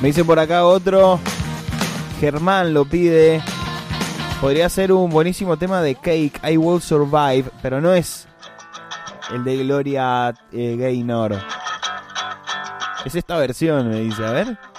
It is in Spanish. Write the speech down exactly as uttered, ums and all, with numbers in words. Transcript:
Me dice por acá otro, Germán lo pide. Podría ser un buenísimo tema de Cake, I Will Survive, pero no es el de Gloria eh, Gaynor. Es esta versión, me dice, a ver.